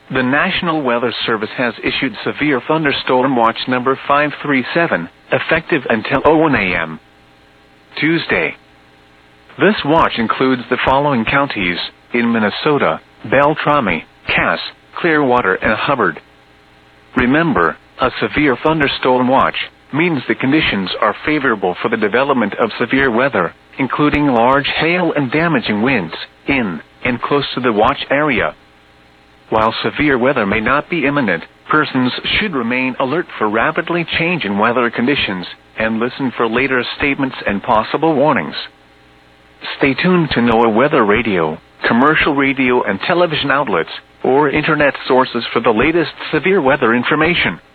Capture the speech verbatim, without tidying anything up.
The National Weather Service has issued Severe Thunderstorm Watch number five three seven, effective until oh one a m Tuesday. This watch includes the following counties in Minnesota: Beltrami, Cass, Clearwater, and Hubbard. Remember, a severe thunderstorm watch means the conditions are favorable for the development of severe weather, including large hail and damaging winds, in and close to the watch area. While severe weather may not be imminent, persons should remain alert for rapidly changing weather conditions and listen for later statements and possible warnings. Stay tuned to NOAA Weather Radio, commercial radio and television outlets, or internet sources for the latest severe weather information.